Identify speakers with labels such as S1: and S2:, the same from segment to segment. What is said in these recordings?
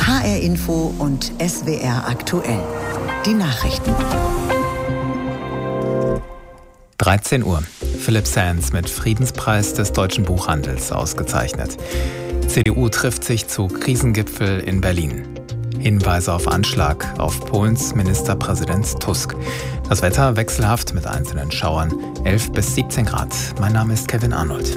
S1: HR Info und SWR aktuell. Die Nachrichten.
S2: 13 Uhr. Philipp Sands mit Friedenspreis des Deutschen Buchhandels ausgezeichnet. CDU trifft sich zu Krisengipfel in Berlin. Hinweise auf Anschlag auf Polens Ministerpräsident Tusk. Das Wetter wechselhaft mit einzelnen Schauern, 11 bis 17 Grad. Mein Name ist Kevin Arnold.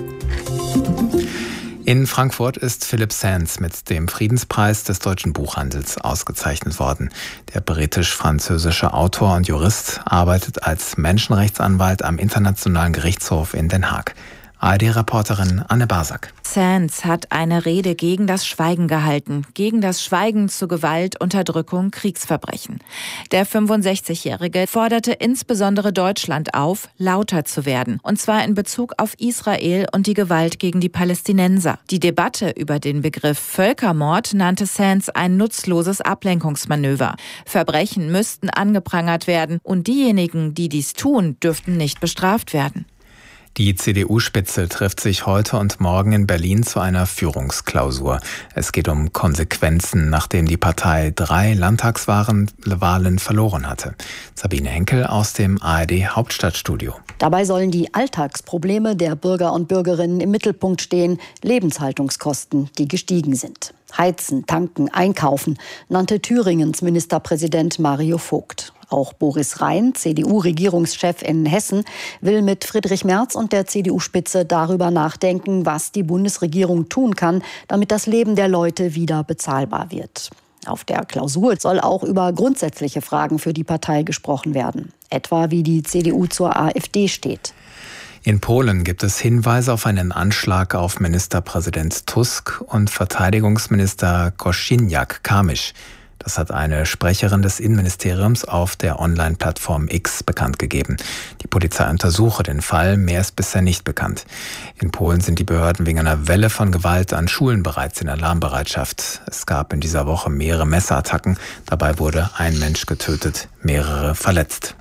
S2: In Frankfurt ist Philipp Sands mit dem Friedenspreis des Deutschen Buchhandels ausgezeichnet worden. Der britisch-französische Autor und Jurist arbeitet als Menschenrechtsanwalt am Internationalen Gerichtshof in Den Haag. ARD-Reporterin Anne Basak.
S3: Sands hat eine Rede gegen das Schweigen gehalten, gegen das Schweigen zu Gewalt, Unterdrückung, Kriegsverbrechen. Der 65-Jährige forderte insbesondere Deutschland auf, lauter zu werden, und zwar in Bezug auf Israel und die Gewalt gegen die Palästinenser. Die Debatte über den Begriff Völkermord nannte Sands ein nutzloses Ablenkungsmanöver. Verbrechen müssten angeprangert werden und diejenigen, die dies tun, dürften nicht bestraft werden.
S2: Die CDU-Spitze trifft sich heute und morgen in Berlin zu einer Führungsklausur. Es geht um Konsequenzen, nachdem die Partei 3 Landtagswahlen verloren hatte. Sabine Henkel aus dem ARD-Hauptstadtstudio.
S4: Dabei sollen die Alltagsprobleme der Bürger und Bürgerinnen im Mittelpunkt stehen, Lebenshaltungskosten, die gestiegen sind. Heizen, tanken, einkaufen, nannte Thüringens Ministerpräsident Mario Vogt. Auch Boris Rhein, CDU-Regierungschef in Hessen, will mit Friedrich Merz und der CDU-Spitze darüber nachdenken, was die Bundesregierung tun kann, damit das Leben der Leute wieder bezahlbar wird. Auf der Klausur soll auch über grundsätzliche Fragen für die Partei gesprochen werden, etwa wie die CDU zur AfD steht.
S2: In Polen gibt es Hinweise auf einen Anschlag auf Ministerpräsident Tusk und Verteidigungsminister Kosiniak-Kamysz. Das hat eine Sprecherin des Innenministeriums auf der Online-Plattform X bekannt gegeben. Die Polizei untersuche den Fall, mehr ist bisher nicht bekannt. In Polen sind die Behörden wegen einer Welle von Gewalt an Schulen bereits in Alarmbereitschaft. Es gab in dieser Woche mehrere Messerattacken. Dabei wurde ein Mensch getötet, mehrere verletzt.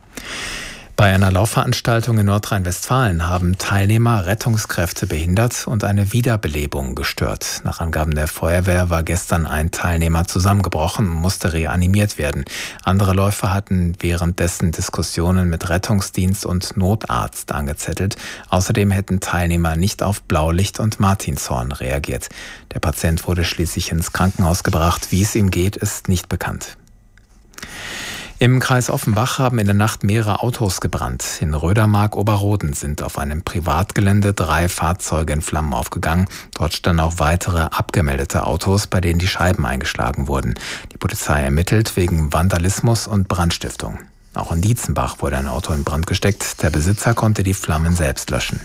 S2: Bei einer Laufveranstaltung in Nordrhein-Westfalen haben Teilnehmer Rettungskräfte behindert und eine Wiederbelebung gestört. Nach Angaben der Feuerwehr war gestern ein Teilnehmer zusammengebrochen und musste reanimiert werden. Andere Läufer hatten währenddessen Diskussionen mit Rettungsdienst und Notarzt angezettelt. Außerdem hätten Teilnehmer nicht auf Blaulicht und Martinshorn reagiert. Der Patient wurde schließlich ins Krankenhaus gebracht. Wie es ihm geht, ist nicht bekannt. Im Kreis Offenbach haben in der Nacht mehrere Autos gebrannt. In Rödermark-Oberroden sind auf einem Privatgelände 3 Fahrzeuge in Flammen aufgegangen. Dort standen auch weitere abgemeldete Autos, bei denen die Scheiben eingeschlagen wurden. Die Polizei ermittelt wegen Vandalismus und Brandstiftung. Auch in Dietzenbach wurde ein Auto in Brand gesteckt. Der Besitzer konnte die Flammen selbst löschen.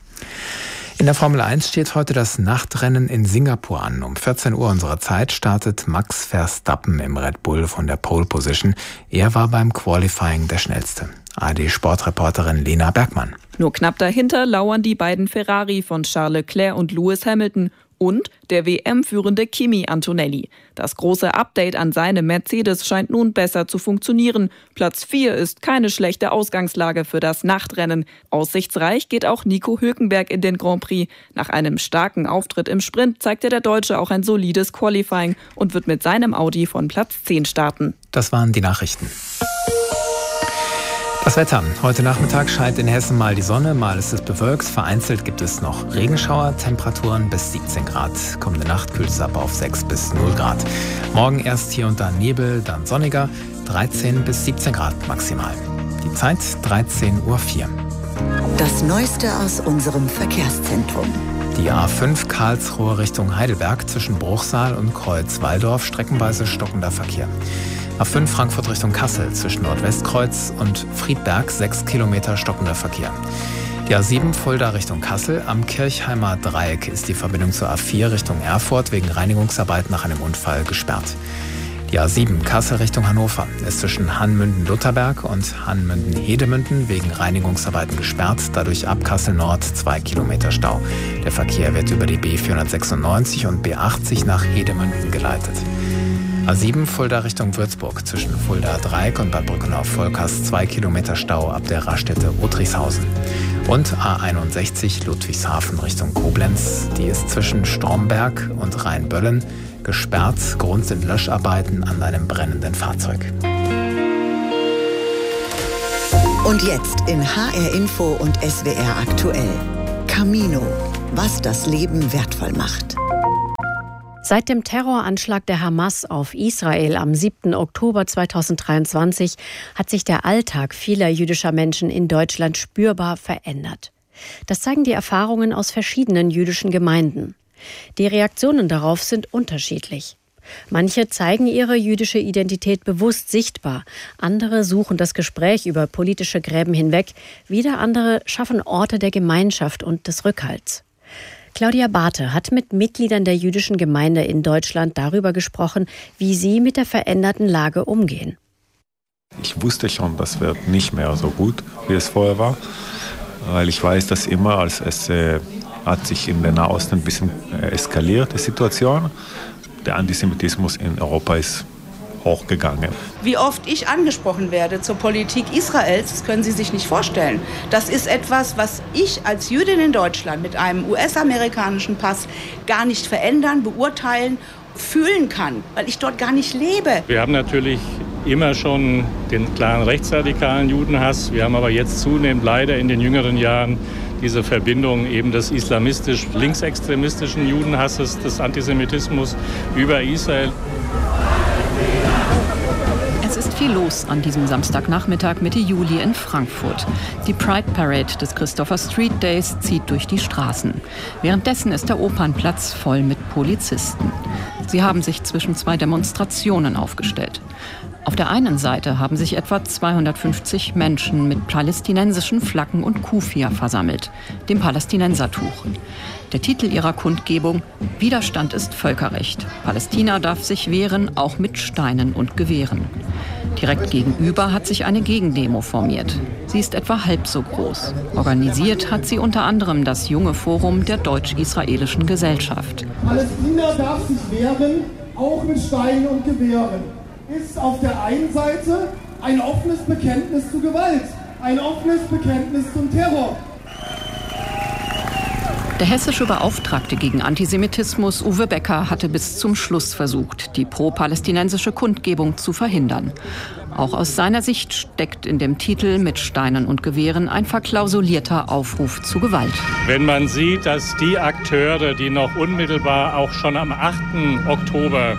S2: In der Formel 1 steht heute das Nachtrennen in Singapur an. Um 14 Uhr unserer Zeit startet Max Verstappen im Red Bull von der Pole Position. Er war beim Qualifying der Schnellste. ARD-Sportreporterin Lena Bergmann.
S5: Nur knapp dahinter lauern die beiden Ferrari von Charles Leclerc und Lewis Hamilton und der WM-führende Kimi Antonelli. Das große Update an seinem Mercedes scheint nun besser zu funktionieren. Platz 4 ist keine schlechte Ausgangslage für das Nachtrennen. Aussichtsreich geht auch Nico Hülkenberg in den Grand Prix. Nach einem starken Auftritt im Sprint zeigte der Deutsche auch ein solides Qualifying und wird mit seinem Audi von Platz 10 starten.
S2: Das waren die Nachrichten. Das Wetter. Heute Nachmittag scheint in Hessen mal die Sonne, mal ist es bewölkt. Vereinzelt gibt es noch Regenschauer, Temperaturen bis 17 Grad. Kommende Nacht kühlt es ab auf 6 bis 0 Grad. Morgen erst hier und da Nebel, dann sonniger, 13 bis 17 Grad maximal. Die Zeit 13:04 Uhr.
S1: Das Neueste aus unserem Verkehrszentrum.
S2: Die A5 Karlsruhe Richtung Heidelberg zwischen Bruchsal und Kreuz-Walldorf streckenweise stockender Verkehr. A5 Frankfurt Richtung Kassel zwischen Nordwestkreuz und Friedberg 6 Kilometer stockender Verkehr. Die A7 Fulda Richtung Kassel. Am Kirchheimer Dreieck ist die Verbindung zur A4 Richtung Erfurt wegen Reinigungsarbeit nach einem Unfall gesperrt. Die A7 Kassel Richtung Hannover ist zwischen Hanmünden-Lutherberg und Hanmünden-Hedemünden wegen Reinigungsarbeiten gesperrt. Dadurch ab Kassel Nord 2 Kilometer Stau. Der Verkehr wird über die B496 und B80 nach Hedemünden geleitet. A7 Fulda Richtung Würzburg zwischen Fulda Dreieck und Bad Brückenau-Volkast 2 Kilometer Stau ab der Raststätte Otrichshausen. Und A61 Ludwigshafen Richtung Koblenz, die ist zwischen Stromberg und Rheinböllen Gesperrt, Grund sind Löscharbeiten an einem brennenden Fahrzeug.
S1: Und jetzt in HR Info und SWR aktuell. Camino, was das Leben wertvoll macht.
S6: Seit dem Terroranschlag der Hamas auf Israel am 7. Oktober 2023 hat sich der Alltag vieler jüdischer Menschen in Deutschland spürbar verändert. Das zeigen die Erfahrungen aus verschiedenen jüdischen Gemeinden. Die Reaktionen darauf sind unterschiedlich. Manche zeigen ihre jüdische Identität bewusst sichtbar, andere suchen das Gespräch über politische Gräben hinweg, wieder andere schaffen Orte der Gemeinschaft und des Rückhalts. Claudia Barthe hat mit Mitgliedern der jüdischen Gemeinde in Deutschland darüber gesprochen, wie sie mit der veränderten Lage umgehen.
S7: Ich wusste schon, das wird nicht mehr so gut, wie es vorher war, weil ich weiß, dass immer, als es hat sich in der Nahosten ein bisschen eskaliert, die Situation. Der Antisemitismus in Europa ist hochgegangen.
S8: Wie oft ich angesprochen werde zur Politik Israels, das können Sie sich nicht vorstellen. Das ist etwas, was ich als Jüdin in Deutschland mit einem US-amerikanischen Pass gar nicht verändern, beurteilen, fühlen kann, weil ich dort gar nicht lebe.
S9: Wir haben natürlich immer schon den klaren rechtsradikalen Judenhass. Wir haben aber jetzt zunehmend leider in den jüngeren Jahren diese Verbindung eben des islamistisch-linksextremistischen Judenhasses, des Antisemitismus über Israel.
S10: Es ist viel los an diesem Samstagnachmittag Mitte Juli in Frankfurt. Die Pride Parade des Christopher Street Days zieht durch die Straßen. Währenddessen ist der Opernplatz voll mit Polizisten. Sie haben sich zwischen zwei Demonstrationen aufgestellt. Auf der einen Seite haben sich etwa 250 Menschen mit palästinensischen Flaggen und Kufia versammelt, dem Palästinensertuch. Der Titel ihrer Kundgebung: Widerstand ist Völkerrecht. Palästina darf sich wehren, auch mit Steinen und Gewehren. Direkt gegenüber hat sich eine Gegendemo formiert. Sie ist etwa halb so groß. Organisiert hat sie unter anderem das junge Forum der Deutsch-Israelischen Gesellschaft.
S11: Palästina darf sich wehren, auch mit Steinen und Gewehren. Ist auf der einen Seite ein offenes Bekenntnis zu Gewalt, ein offenes Bekenntnis zum Terror.
S10: Der hessische Beauftragte gegen Antisemitismus, Uwe Becker, hatte bis zum Schluss versucht, die pro-palästinensische Kundgebung zu verhindern. Auch aus seiner Sicht steckt in dem Titel mit Steinen und Gewehren ein verklausulierter Aufruf zu Gewalt.
S9: Wenn man sieht, dass die Akteure, die noch unmittelbar auch schon am 8. Oktober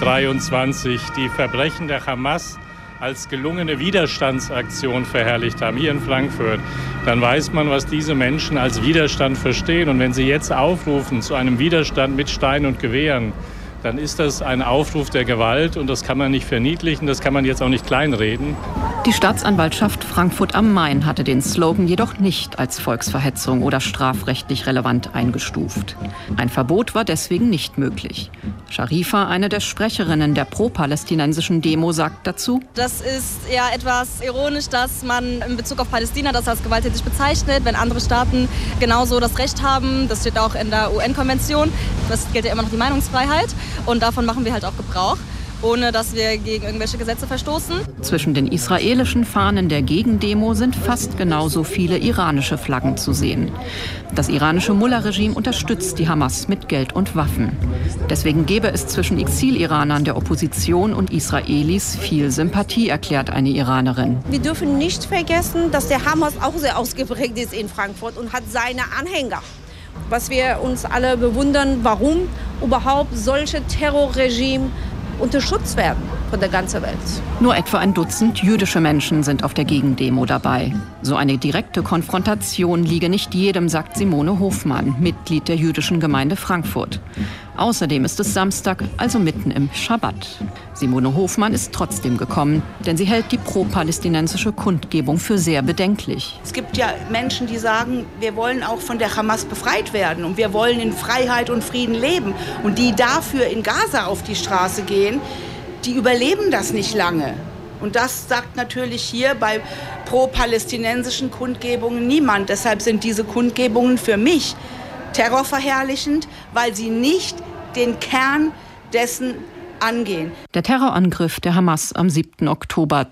S9: 23 die Verbrechen der Hamas als gelungene Widerstandsaktion verherrlicht haben, hier in Frankfurt, dann weiß man, was diese Menschen als Widerstand verstehen. Und wenn sie jetzt aufrufen zu einem Widerstand mit Steinen und Gewehren, dann ist das ein Aufruf der Gewalt und das kann man nicht verniedlichen, das kann man jetzt auch nicht kleinreden.
S10: Die Staatsanwaltschaft Frankfurt am Main hatte den Slogan jedoch nicht als Volksverhetzung oder strafrechtlich relevant eingestuft. Ein Verbot war deswegen nicht möglich. Sharifa, eine der Sprecherinnen der pro-palästinensischen Demo, sagt dazu:
S12: Das ist ja etwas ironisch, dass man in Bezug auf Palästina das als gewalttätig bezeichnet, wenn andere Staaten genauso das Recht haben. Das steht auch in der UN-Konvention. Das gilt ja immer noch die Meinungsfreiheit. Und davon machen wir halt auch Gebrauch, ohne dass wir gegen irgendwelche Gesetze verstoßen.
S10: Zwischen den israelischen Fahnen der Gegendemo sind fast genauso viele iranische Flaggen zu sehen. Das iranische Mullah-Regime unterstützt die Hamas mit Geld und Waffen. Deswegen gäbe es zwischen Exil-Iranern der Opposition und Israelis viel Sympathie, erklärt eine Iranerin.
S13: Wir dürfen nicht vergessen, dass der Hamas auch sehr ausgeprägt ist in Frankfurt und hat seine Anhänger. Was wir uns alle bewundern, warum überhaupt solche Terrorregime unterstützt werden von der ganzen Welt.
S10: Nur etwa ein Dutzend jüdische Menschen sind auf der Gegendemo dabei. So eine direkte Konfrontation liege nicht jedem, sagt Simone Hofmann, Mitglied der jüdischen Gemeinde Frankfurt. Außerdem ist es Samstag, also mitten im Schabbat. Simone Hofmann ist trotzdem gekommen, denn sie hält die pro-palästinensische Kundgebung für sehr bedenklich.
S8: Es gibt ja Menschen, die sagen, wir wollen auch von der Hamas befreit werden und wir wollen in Freiheit und Frieden leben. Und die dafür in Gaza auf die Straße gehen, die überleben das nicht lange. Und das sagt natürlich hier bei pro-palästinensischen Kundgebungen niemand. Deshalb sind diese Kundgebungen für mich terrorverherrlichend, weil sie nicht den Kern dessen angehen.
S10: Der Terrorangriff der Hamas am 7. Oktober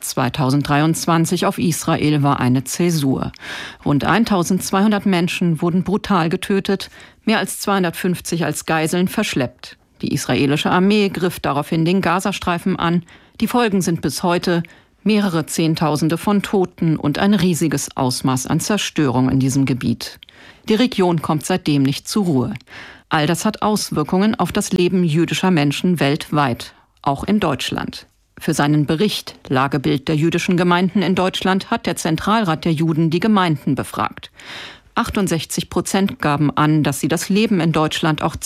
S10: 2023 auf Israel war eine Zäsur. Rund 1200 Menschen wurden brutal getötet, mehr als 250 als Geiseln verschleppt. Die israelische Armee griff daraufhin den Gazastreifen an. Die Folgen sind bis heute mehrere Zehntausende von Toten und ein riesiges Ausmaß an Zerstörung in diesem Gebiet. Die Region kommt seitdem nicht zur Ruhe. All das hat Auswirkungen auf das Leben jüdischer Menschen weltweit, auch in Deutschland. Für seinen Bericht Lagebild der jüdischen Gemeinden in Deutschland hat der Zentralrat der Juden die Gemeinden befragt. 68% gaben an, dass sie das Leben in Deutschland auch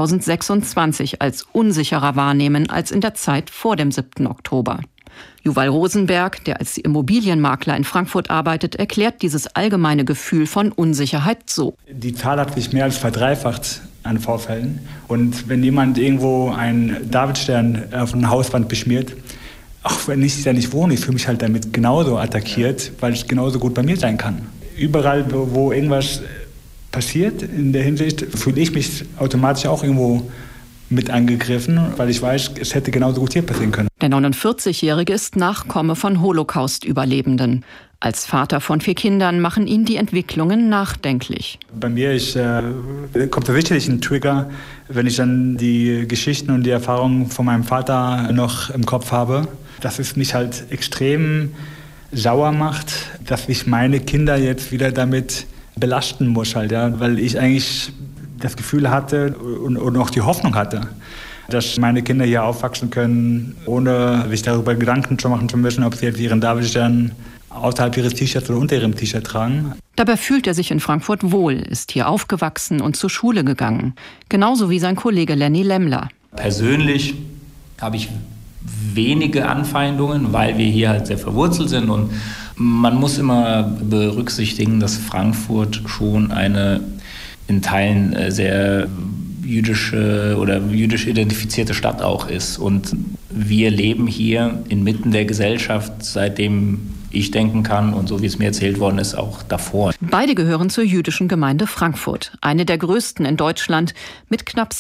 S10: 2026 als unsicherer wahrnehmen als in der Zeit vor dem 7. Oktober. Yuval Rosenberg, der als Immobilienmakler in Frankfurt arbeitet, erklärt dieses allgemeine Gefühl von Unsicherheit so.
S14: Die Zahl hat sich mehr als verdreifacht an Vorfällen. Und wenn jemand irgendwo einen Davidstern auf eine Hauswand beschmiert, auch wenn ich da nicht wohne, ich fühle mich halt damit genauso attackiert, weil ich genauso gut bei mir sein kann. Überall, wo irgendwas passiert in der Hinsicht, fühle ich mich automatisch auch irgendwo mit angegriffen, weil ich weiß, es hätte genauso gut hier passieren können.
S10: Der 49-Jährige ist Nachkomme von Holocaust-Überlebenden. Als Vater von 4 Kindern machen ihn die Entwicklungen nachdenklich.
S14: Bei mir kommt tatsächlich ein Trigger, wenn ich dann die Geschichten und die Erfahrungen von meinem Vater noch im Kopf habe. Dass es mich halt extrem sauer macht, dass ich meine Kinder jetzt wieder damit belasten muss, halt, ja, weil ich eigentlich das Gefühl hatte und auch die Hoffnung hatte, dass meine Kinder hier aufwachsen können, ohne sich darüber Gedanken zu machen zu müssen, ob sie jetzt ihren Davidstern außerhalb ihres T-Shirts oder unter ihrem T-Shirt tragen.
S10: Dabei fühlt er sich in Frankfurt wohl, ist hier aufgewachsen und zur Schule gegangen. Genauso wie sein Kollege Lenny Lemmler.
S15: Persönlich habe ich wenige Anfeindungen, weil wir hier halt sehr verwurzelt sind. Und man muss immer berücksichtigen, dass Frankfurt schon eine in Teilen sehr jüdische oder jüdisch identifizierte Stadt auch ist. Und wir leben hier inmitten der Gesellschaft, seitdem ich denken kann und so wie es mir erzählt worden ist, auch davor.
S10: Beide gehören zur jüdischen Gemeinde Frankfurt, eine der größten in Deutschland mit knapp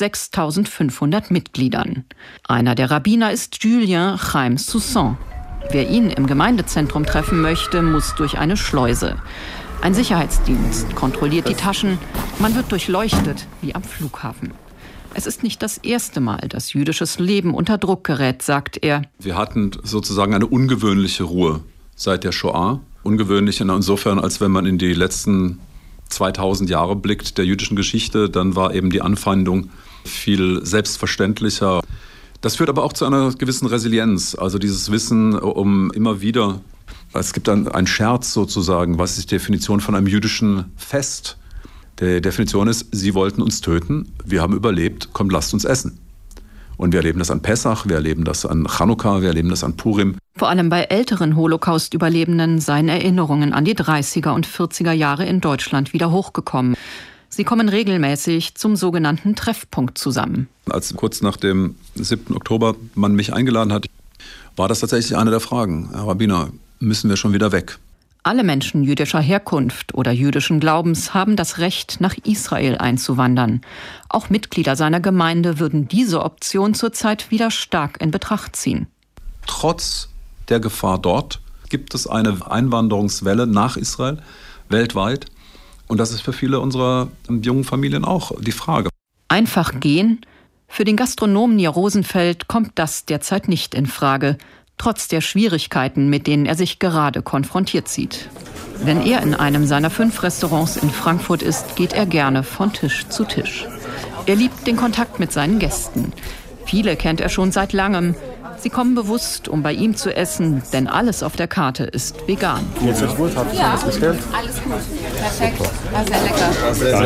S10: 6.500 Mitgliedern. Einer der Rabbiner ist Julien Chaim Soussan. Wer ihn im Gemeindezentrum treffen möchte, muss durch eine Schleuse. Ein Sicherheitsdienst kontrolliert die Taschen. Man wird durchleuchtet, wie am Flughafen. Es ist nicht das erste Mal, dass jüdisches Leben unter Druck gerät, sagt er.
S16: Wir hatten sozusagen eine ungewöhnliche Ruhe seit der Shoah. Ungewöhnlich insofern, als wenn man in die letzten 2000 Jahre blickt der jüdischen Geschichte, dann war eben die Anfeindung viel selbstverständlicher. Das führt aber auch zu einer gewissen Resilienz, also dieses Wissen um immer wieder. Es gibt ein Scherz sozusagen, was ist die Definition von einem jüdischen Fest? Die Definition ist, sie wollten uns töten, wir haben überlebt, kommt, lasst uns essen. Und wir erleben das an Pessach, wir erleben das an Chanukka, wir erleben das an Purim.
S10: Vor allem bei älteren Holocaust-Überlebenden seien Erinnerungen an die 30er und 40er Jahre in Deutschland wieder hochgekommen. Sie kommen regelmäßig zum sogenannten Treffpunkt zusammen.
S16: Als kurz nach dem 7. Oktober man mich eingeladen hat, war das tatsächlich eine der Fragen. Herr Rabbiner, müssen wir schon wieder weg?
S10: Alle Menschen jüdischer Herkunft oder jüdischen Glaubens haben das Recht, nach Israel einzuwandern. Auch Mitglieder seiner Gemeinde würden diese Option zurzeit wieder stark in Betracht ziehen.
S16: Trotz der Gefahr dort gibt es eine Einwanderungswelle nach Israel weltweit. Und das ist für viele unserer jungen Familien auch die Frage.
S10: Einfach gehen? Für den Gastronomen Nir Rosenfeld kommt das derzeit nicht in Frage. Trotz der Schwierigkeiten, mit denen er sich gerade konfrontiert sieht. Wenn er in einem seiner 5 Restaurants in Frankfurt ist, geht er gerne von Tisch zu Tisch. Er liebt den Kontakt mit seinen Gästen. Viele kennt er schon seit langem. Sie kommen bewusst, um bei ihm zu essen, denn alles auf der Karte ist vegan.
S17: Geht's euch gut? Habt ihr schon was bestellt?
S18: Alles gut. Perfekt. War sehr lecker.
S17: Sehr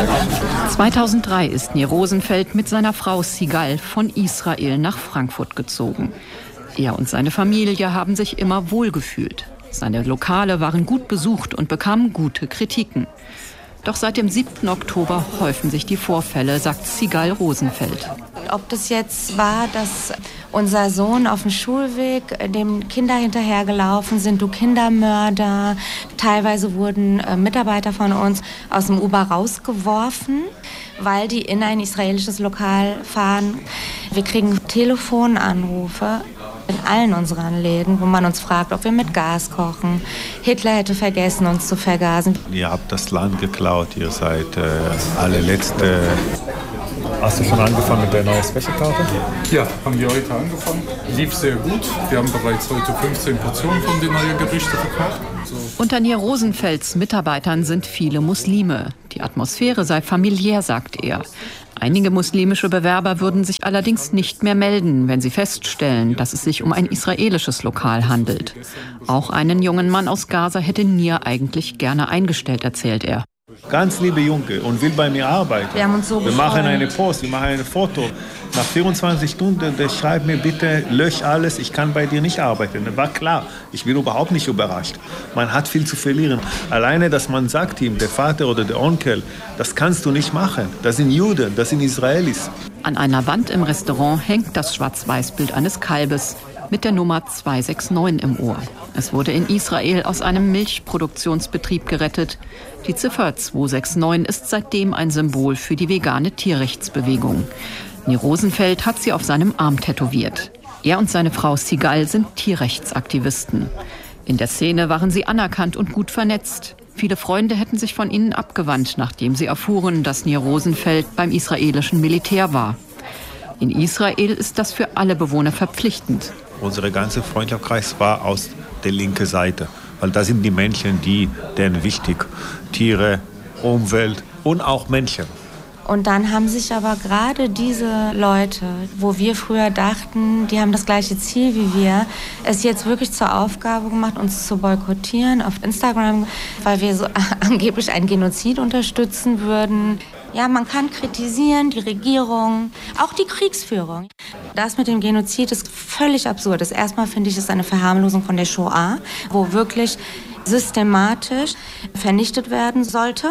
S17: gut.
S10: 2003 ist Nir Rosenfeld mit seiner Frau Sigal von Israel nach Frankfurt gezogen. Er und seine Familie haben sich immer wohlgefühlt. Seine Lokale waren gut besucht und bekamen gute Kritiken. Doch seit dem 7. Oktober häufen sich die Vorfälle, sagt Sigal Rosenfeld.
S19: Ob das jetzt war, dass unser Sohn auf dem Schulweg dem Kinder hinterhergelaufen sind, du Kindermörder. Teilweise wurden Mitarbeiter von uns aus dem Uber rausgeworfen, weil die in ein israelisches Lokal fahren. Wir kriegen Telefonanrufe in allen unseren Läden, wo man uns fragt, ob wir mit Gas kochen. Hitler hätte vergessen, uns zu vergasen.
S7: Ihr habt das Land geklaut, ihr seid allerletzte
S17: Hast du schon angefangen mit der neuen Special-Karte?
S20: Ja, haben wir heute angefangen. Lief sehr gut. Wir haben bereits heute 15 Portionen von den neuen Gerichten verkauft.
S10: Unter Nir Rosenfelds Mitarbeitern sind viele Muslime. Die Atmosphäre sei familiär, sagt er. Einige muslimische Bewerber würden sich allerdings nicht mehr melden, wenn sie feststellen, dass es sich um ein israelisches Lokal handelt. Auch einen jungen Mann aus Gaza hätte Nir eigentlich gerne eingestellt, erzählt er.
S21: Ganz liebe Junge und will bei mir arbeiten.
S19: Wir haben uns so
S21: Wir machen eine Post, wir machen ein Foto. Nach 24 Stunden, der schreibt mir bitte, lösch alles, ich kann bei dir nicht arbeiten. Das war klar, ich bin überhaupt nicht überrascht. Man hat viel zu verlieren. Alleine, dass man sagt ihm, der Vater oder der Onkel, das kannst du nicht machen. Das sind Juden, das sind Israelis.
S10: An einer Wand im Restaurant hängt das Schwarz-Weiß-Bild eines Kalbes mit der Nummer 269 im Ohr. Es wurde in Israel aus einem Milchproduktionsbetrieb gerettet. Die Ziffer 269 ist seitdem ein Symbol für die vegane Tierrechtsbewegung. Nir Rosenfeld hat sie auf seinem Arm tätowiert. Er und seine Frau Sigal sind Tierrechtsaktivisten. In der Szene waren sie anerkannt und gut vernetzt. Viele Freunde hätten sich von ihnen abgewandt, nachdem sie erfuhren, dass Nir Rosenfeld beim israelischen Militär war. In Israel ist das für alle Bewohner verpflichtend.
S21: Unser ganzer Freundschaftskreis war aus der linken Seite. Weil da sind die Menschen, denen wichtig. Tiere, Umwelt und auch Menschen.
S19: Und dann haben sich aber gerade diese Leute, wo wir früher dachten, die haben das gleiche Ziel wie wir, es jetzt wirklich zur Aufgabe gemacht, uns zu boykottieren auf Instagram, weil wir so angeblich einen Genozid unterstützen würden. Ja, man kann kritisieren, die Regierung, auch die Kriegsführung. Das mit dem Genozid ist völlig absurd. Erstmal finde ich es eine Verharmlosung von der Shoah, wo wirklich systematisch vernichtet werden sollte.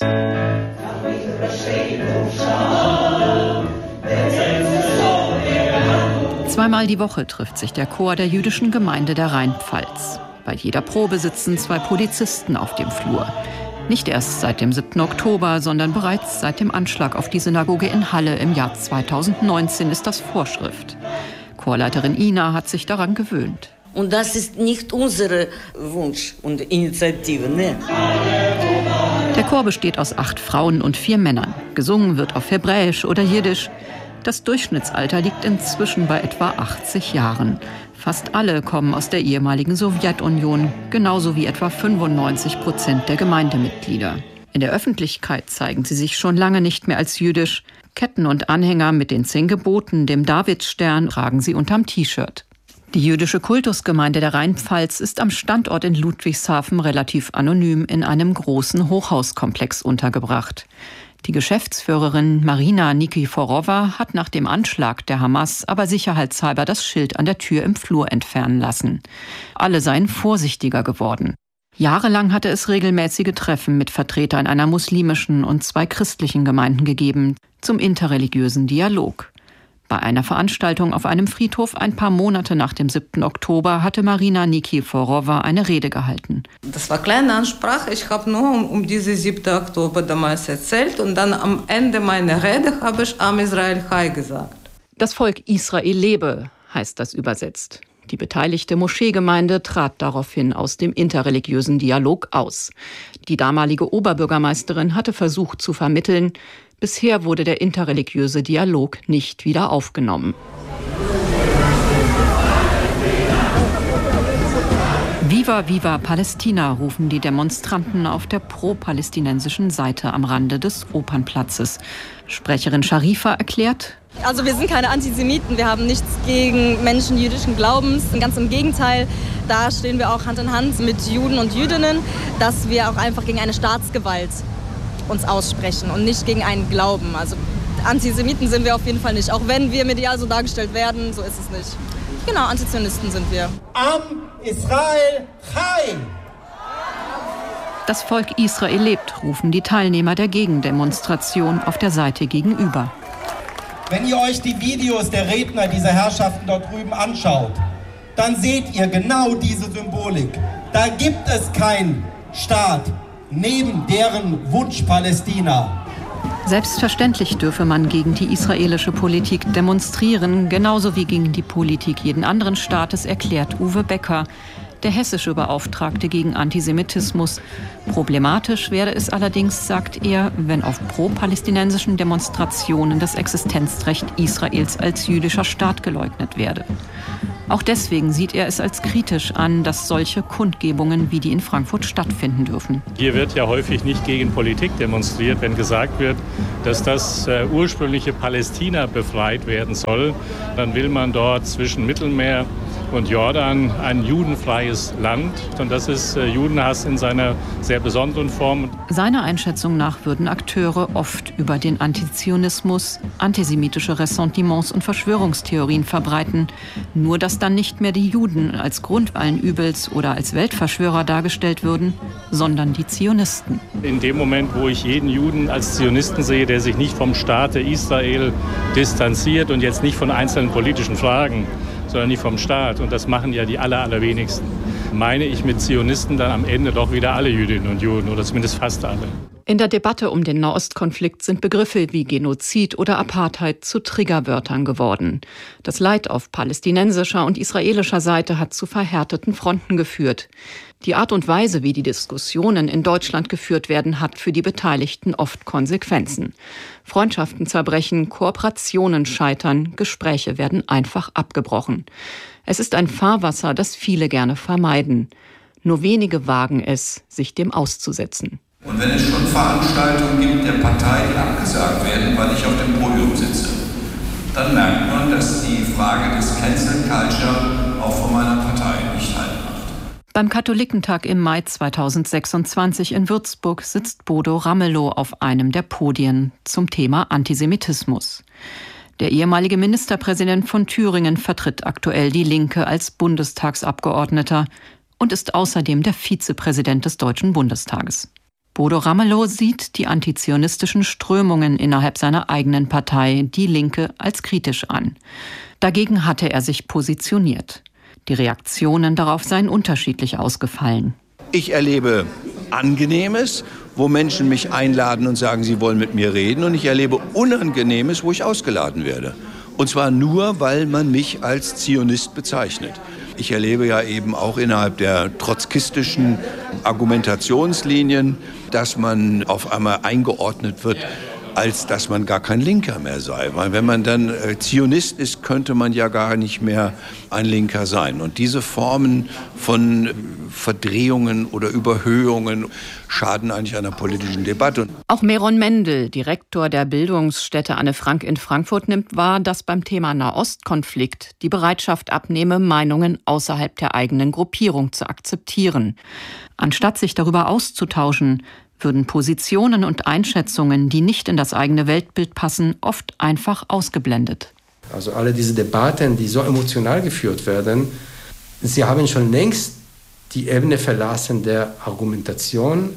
S10: Zweimal die Woche trifft sich der Chor der jüdischen Gemeinde der Rheinpfalz. Bei jeder Probe sitzen 2 Polizisten auf dem Flur. Nicht erst seit dem 7. Oktober, sondern bereits seit dem Anschlag auf die Synagoge in Halle im Jahr 2019 ist das Vorschrift. Chorleiterin Ina hat sich daran gewöhnt.
S22: Und das ist nicht unser Wunsch und Initiative, ne?
S10: Der Chor besteht aus 8 Frauen und 4 Männern. Gesungen wird auf Hebräisch oder Jiddisch. Das Durchschnittsalter liegt inzwischen bei etwa 80 Jahren. Fast alle kommen aus der ehemaligen Sowjetunion, genauso wie etwa 95% der Gemeindemitglieder. In der Öffentlichkeit zeigen sie sich schon lange nicht mehr als jüdisch. Ketten und Anhänger mit den 10 Geboten, dem Davidstern, tragen sie unterm T-Shirt. Die jüdische Kultusgemeinde der Rheinpfalz ist am Standort in Ludwigshafen relativ anonym in einem großen Hochhauskomplex untergebracht. Die Geschäftsführerin Marina Nikiforowa hat nach dem Anschlag der Hamas aber sicherheitshalber das Schild an der Tür im Flur entfernen lassen. Alle seien vorsichtiger geworden. Jahrelang hatte es regelmäßige Treffen mit Vertretern einer muslimischen und 2 christlichen Gemeinden gegeben zum interreligiösen Dialog. Bei einer Veranstaltung auf einem Friedhof ein paar Monate nach dem 7. Oktober hatte Marina Nikiforowa eine Rede gehalten.
S23: Das war eine kleine Ansprache. Ich habe nur um diesen 7. Oktober damals erzählt und dann am Ende meiner Rede habe ich Am Israel Chai gesagt.
S10: Das Volk Israel lebe, heißt das übersetzt. Die beteiligte Moscheegemeinde trat daraufhin aus dem interreligiösen Dialog aus. Die damalige Oberbürgermeisterin hatte versucht zu vermitteln. Bisher wurde der interreligiöse Dialog nicht wieder aufgenommen. Viva, viva Palästina, rufen die Demonstranten auf der pro-palästinensischen Seite am Rande des Opernplatzes. Sprecherin Sharifa erklärt:
S12: Also wir sind keine Antisemiten, wir haben nichts gegen Menschen jüdischen Glaubens. Ganz im Gegenteil, da stehen wir auch Hand in Hand mit Juden und Jüdinnen, dass wir auch einfach gegen eine Staatsgewalt uns aussprechen und nicht gegen einen Glauben. Also Antisemiten sind wir auf jeden Fall nicht, auch wenn wir medial so dargestellt werden, so ist es nicht. Genau, Antizionisten sind wir.
S11: Am Israel Chai!
S10: Das Volk Israel lebt, rufen die Teilnehmer der Gegendemonstration auf der Seite gegenüber.
S11: Wenn ihr euch die Videos der Redner dieser Herrschaften dort drüben anschaut, dann seht ihr genau diese Symbolik. Da gibt es keinen Staat neben deren Wunsch Palästina.
S10: Selbstverständlich dürfe man gegen die israelische Politik demonstrieren, genauso wie gegen die Politik jeden anderen Staates, erklärt Uwe Becker, der hessische Beauftragte gegen Antisemitismus. Problematisch werde es allerdings, sagt er, wenn auf pro-palästinensischen Demonstrationen das Existenzrecht Israels als jüdischer Staat geleugnet werde. Auch deswegen sieht er es als kritisch an, dass solche Kundgebungen wie die in Frankfurt stattfinden dürfen.
S9: Hier wird ja häufig nicht gegen Politik demonstriert, wenn gesagt wird, dass das ursprüngliche Palästina befreit werden soll. Dann will man dort zwischen Mittelmeer und Jordan ein judenfreies Land. Und das ist Judenhass in seiner sehr besonderen Form.
S10: Seiner Einschätzung nach würden Akteure oft über den Antizionismus, antisemitische Ressentiments und Verschwörungstheorien verbreiten. Nur dass dann nicht mehr die Juden als Grund allen Übels oder als Weltverschwörer dargestellt würden, sondern die Zionisten.
S9: In dem Moment, wo ich jeden Juden als Zionisten sehe, der sich nicht vom Staate Israel distanziert und jetzt nicht von einzelnen politischen Fragen, sondern nicht vom Staat. Und das machen ja die allerwenigsten. Meine ich mit Zionisten dann am Ende doch wieder alle Jüdinnen und Juden oder zumindest fast alle.
S10: In der Debatte um den Nahostkonflikt sind Begriffe wie Genozid oder Apartheid zu Triggerwörtern geworden. Das Leid auf palästinensischer und israelischer Seite hat zu verhärteten Fronten geführt. Die Art und Weise, wie die Diskussionen in Deutschland geführt werden, hat für die Beteiligten oft Konsequenzen. Freundschaften zerbrechen, Kooperationen scheitern, Gespräche werden einfach abgebrochen. Es ist ein Fahrwasser, das viele gerne vermeiden. Nur wenige wagen es, sich dem auszusetzen.
S3: Und wenn es schon Veranstaltungen gibt der Partei, die abgesagt werden, weil ich auf dem Podium sitze, dann merkt man, dass die Frage des Cancel Culture auch von meiner Partei nicht Halt macht.
S10: Beim Katholikentag im Mai 2026 in Würzburg sitzt Bodo Ramelow auf einem der Podien zum Thema Antisemitismus. Der ehemalige Ministerpräsident von Thüringen vertritt aktuell die Linke als Bundestagsabgeordneter und ist außerdem der Vizepräsident des Deutschen Bundestages. Bodo Ramelow sieht die antizionistischen Strömungen innerhalb seiner eigenen Partei, die Linke, als kritisch an. Dagegen hatte er sich positioniert. Die Reaktionen darauf seien unterschiedlich ausgefallen.
S4: Ich erlebe Angenehmes, wo Menschen mich einladen und sagen, sie wollen mit mir reden. Und ich erlebe Unangenehmes, wo ich ausgeladen werde. Und zwar nur, weil man mich als Zionist bezeichnet. Ich erlebe ja eben auch innerhalb der trotzkistischen Argumentationslinien, dass man auf einmal eingeordnet wird, als dass man gar kein Linker mehr sei. Weil wenn man dann Zionist ist, könnte man ja gar nicht mehr ein Linker sein. Und diese Formen von Verdrehungen oder Überhöhungen schaden eigentlich einer politischen Debatte.
S10: Auch Meron Mendel, Direktor der Bildungsstätte Anne Frank in Frankfurt, nimmt wahr, dass beim Thema Nahostkonflikt die Bereitschaft abnehme, Meinungen außerhalb der eigenen Gruppierung zu akzeptieren. Anstatt sich darüber auszutauschen, würden Positionen und Einschätzungen, die nicht in das eigene Weltbild passen, oft einfach ausgeblendet.
S5: Also alle diese Debatten, die so emotional geführt werden, sie haben schon längst die Ebene verlassen der Argumentation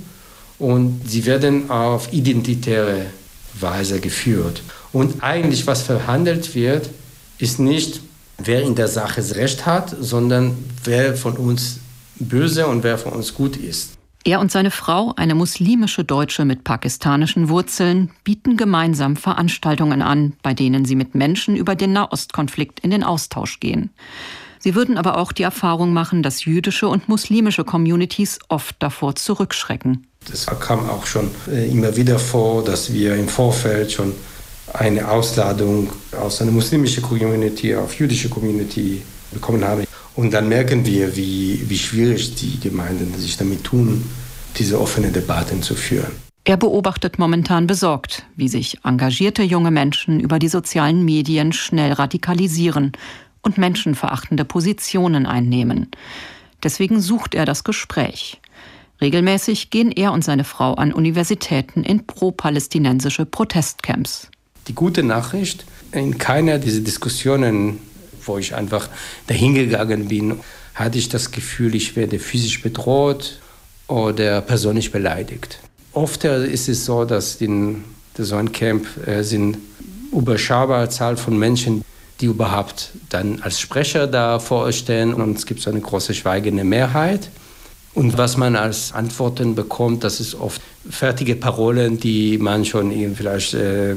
S5: und sie werden auf identitäre Weise geführt. Und eigentlich, was verhandelt wird, ist nicht, wer in der Sache Recht hat, sondern wer von uns böse und wer von uns gut ist.
S10: Er und seine Frau, eine muslimische Deutsche mit pakistanischen Wurzeln, bieten gemeinsam Veranstaltungen an, bei denen sie mit Menschen über den Nahostkonflikt in den Austausch gehen. Sie würden aber auch die Erfahrung machen, dass jüdische und muslimische Communities oft davor zurückschrecken.
S5: Es kam auch schon immer wieder vor, dass wir im Vorfeld schon eine Ausladung aus einer muslimischen Community auf jüdische Community bekommen haben. Und dann merken wir, wie schwierig die Gemeinden sich damit tun, diese offene Debatten zu führen.
S10: Er beobachtet momentan besorgt, wie sich engagierte junge Menschen über die sozialen Medien schnell radikalisieren und menschenverachtende Positionen einnehmen. Deswegen sucht er das Gespräch. Regelmäßig gehen er und seine Frau an Universitäten in pro-palästinensische Protestcamps.
S5: Die gute Nachricht, in keiner dieser Diskussionen, wo ich einfach dahingegangen bin, hatte ich das Gefühl, ich werde physisch bedroht oder persönlich beleidigt. Oft ist es so, dass in so einem Camp sind überschaubare Zahl von Menschen, die überhaupt dann als Sprecher da vorstehen. Und es gibt so eine große schweigende Mehrheit. Und was man als Antworten bekommt, das ist oft, fertige Parolen, die man schon in vielleicht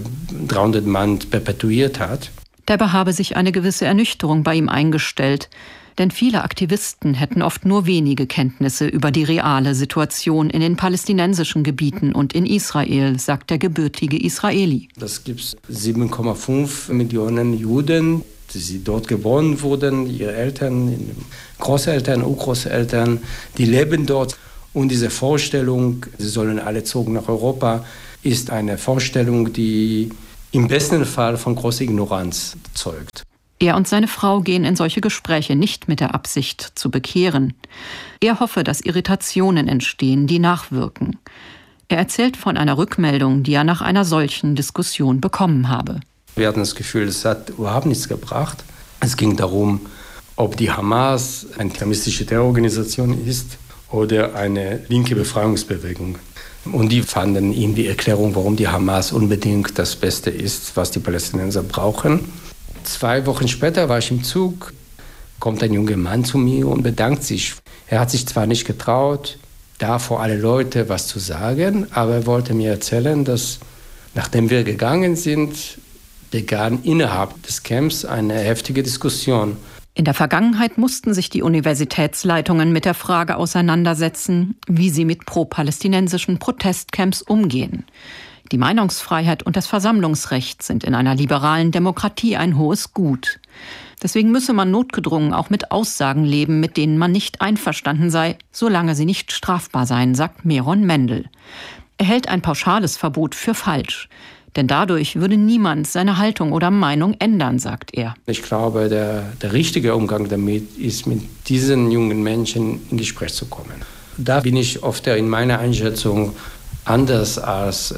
S5: 300 Mann perpetuiert hat.
S10: Dabei habe sich eine gewisse Ernüchterung bei ihm eingestellt. Denn viele Aktivisten hätten oft nur wenige Kenntnisse über die reale Situation in den palästinensischen Gebieten und in Israel, sagt der gebürtige Israeli.
S5: Es gibt 7,5 Millionen Juden, die dort geboren wurden, ihre Eltern, Großeltern, Urgroßeltern, die leben dort. Und diese Vorstellung, sie sollen alle zogen nach Europa, ist eine Vorstellung, die im besten Fall von großer Ignoranz zeugt.
S10: Er und seine Frau gehen in solche Gespräche nicht mit der Absicht zu bekehren. Er hoffe, dass Irritationen entstehen, die nachwirken. Er erzählt von einer Rückmeldung, die er nach einer solchen Diskussion bekommen habe.
S5: Wir hatten das Gefühl, es hat überhaupt nichts gebracht. Es ging darum, ob die Hamas eine islamistische Terrororganisation ist oder eine linke Befreiungsbewegung. Und die fanden in die Erklärung, warum die Hamas unbedingt das Beste ist, was die Palästinenser brauchen. 2 Wochen später war ich im Zug, kommt ein junger Mann zu mir und bedankt sich. Er hat sich zwar nicht getraut, da vor alle Leute was zu sagen, aber er wollte mir erzählen, dass nachdem wir gegangen sind, begann innerhalb des Camps eine heftige Diskussion.
S10: In der Vergangenheit mussten sich die Universitätsleitungen mit der Frage auseinandersetzen, wie sie mit pro-palästinensischen Protestcamps umgehen. Die Meinungsfreiheit und das Versammlungsrecht sind in einer liberalen Demokratie ein hohes Gut. Deswegen müsse man notgedrungen auch mit Aussagen leben, mit denen man nicht einverstanden sei, solange sie nicht strafbar seien, sagt Meron Mendel. Er hält ein pauschales Verbot für falsch. Denn dadurch würde niemand seine Haltung oder Meinung ändern, sagt er.
S5: Ich glaube, der richtige Umgang damit ist, mit diesen jungen Menschen in Gespräch zu kommen. Da bin ich oft in meiner Einschätzung anders als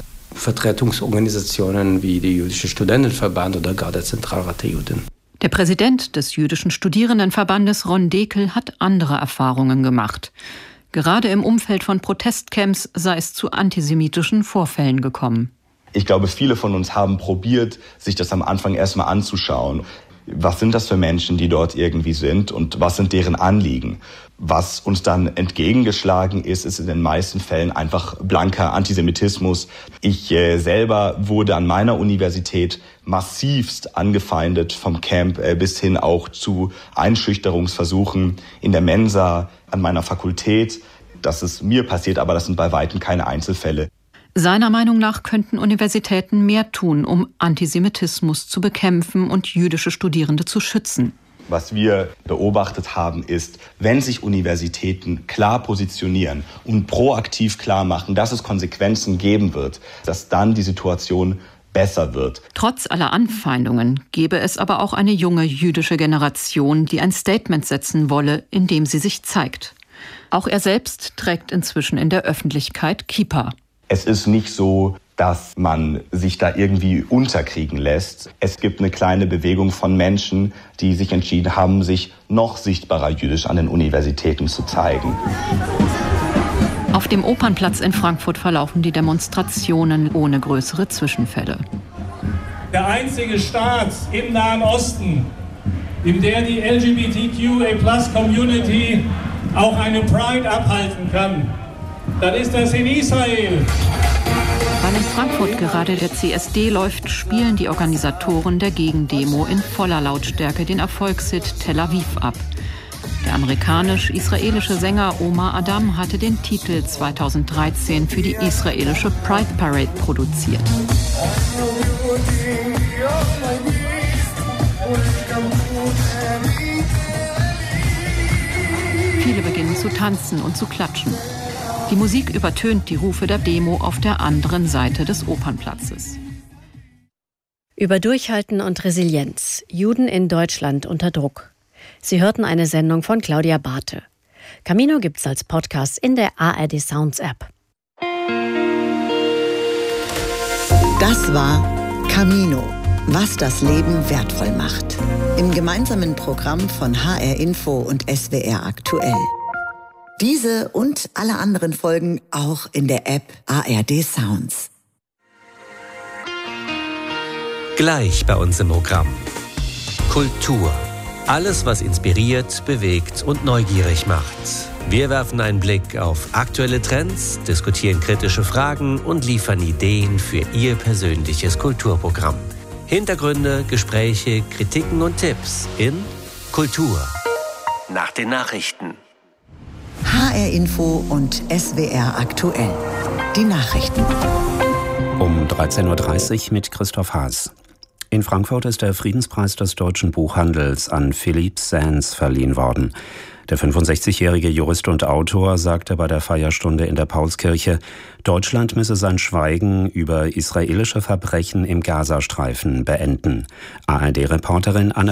S5: Vertretungsorganisationen wie die Jüdische Studentenverband oder gar der Zentralrat der Juden.
S10: Der Präsident des Jüdischen Studierendenverbandes, Ron Dekel, hat andere Erfahrungen gemacht. Gerade im Umfeld von Protestcamps sei es zu antisemitischen Vorfällen gekommen.
S1: Ich glaube, viele von uns haben probiert, sich das am Anfang erstmal anzuschauen. Was sind das für Menschen, die dort irgendwie sind und was sind deren Anliegen? Was uns dann entgegengeschlagen ist in den meisten Fällen einfach blanker Antisemitismus. Ich selber wurde an meiner Universität massivst angefeindet, vom Camp bis hin auch zu Einschüchterungsversuchen in der Mensa an meiner Fakultät. Das ist mir passiert, aber das sind bei weitem keine Einzelfälle.
S10: Seiner Meinung nach könnten Universitäten mehr tun, um Antisemitismus zu bekämpfen und jüdische Studierende zu schützen.
S1: Was wir beobachtet haben, ist, wenn sich Universitäten klar positionieren und proaktiv klar machen, dass es Konsequenzen geben wird, dass dann die Situation besser wird.
S10: Trotz aller Anfeindungen gebe es aber auch eine junge jüdische Generation, die ein Statement setzen wolle, indem sie sich zeigt. Auch er selbst trägt inzwischen in der Öffentlichkeit Kippa.
S1: Es ist nicht so, dass man sich da irgendwie unterkriegen lässt. Es gibt eine kleine Bewegung von Menschen, die sich entschieden haben, sich noch sichtbarer jüdisch an den Universitäten zu zeigen.
S10: Auf dem Opernplatz in Frankfurt verlaufen die Demonstrationen ohne größere Zwischenfälle.
S2: Der einzige Staat im Nahen Osten, in der die LGBTQA+-Community auch eine Pride abhalten kann, dann ist das in Israel.
S10: Weil in Frankfurt gerade der CSD läuft, spielen die Organisatoren der Gegendemo in voller Lautstärke den Erfolgshit Tel Aviv ab. Der amerikanisch-israelische Sänger Omar Adam hatte den Titel 2013 für die israelische Pride Parade produziert. Viele beginnen zu tanzen und zu klatschen. Die Musik übertönt die Rufe der Demo auf der anderen Seite des Opernplatzes.
S6: Über Durchhalten und Resilienz. Juden in Deutschland unter Druck. Sie hörten eine Sendung von Claudia Barthe. Camino gibt's als Podcast in der ARD Sounds App.
S24: Das war Camino, was das Leben wertvoll macht. Im gemeinsamen Programm von HR Info und SWR Aktuell. Diese und alle anderen Folgen auch in der App ARD Sounds.
S25: Gleich bei uns im Programm. Kultur.
S8: Alles, was inspiriert, bewegt und neugierig macht. Wir werfen einen Blick auf aktuelle Trends, diskutieren kritische Fragen und liefern Ideen für Ihr persönliches Kulturprogramm. Hintergründe, Gespräche, Kritiken und Tipps in Kultur. Nach den Nachrichten.
S24: HR Info und SWR aktuell. Die Nachrichten.
S13: Um 13.30 Uhr mit Christoph Haas. In Frankfurt ist der Friedenspreis des deutschen Buchhandels an Philippe Sands verliehen worden. Der 65-jährige Jurist und Autor sagte bei der Feierstunde in der Paulskirche, Deutschland müsse sein Schweigen über israelische Verbrechen im Gazastreifen beenden. ARD-Reporterin Anne